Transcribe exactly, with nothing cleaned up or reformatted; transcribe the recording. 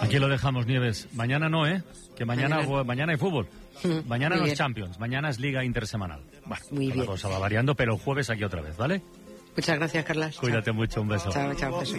Aquí lo dejamos, Nieves. Mañana no, ¿eh? Que mañana mañana, mañana hay fútbol. Mañana no es Champions, mañana es Liga Intersemanal. Bueno, Muy la bien. cosa va variando, pero el jueves aquí otra vez, ¿vale? Muchas gracias, Carlas. Cuídate chao. mucho, un beso. Chao, chao, Jesús.